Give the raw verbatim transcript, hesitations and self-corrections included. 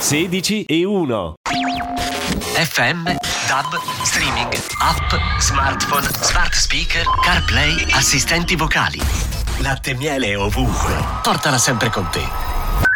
sedici e uno. F M, D A B, streaming, app, smartphone, smart speaker, CarPlay, assistenti vocali. Latte e miele ovunque. Portala sempre con te.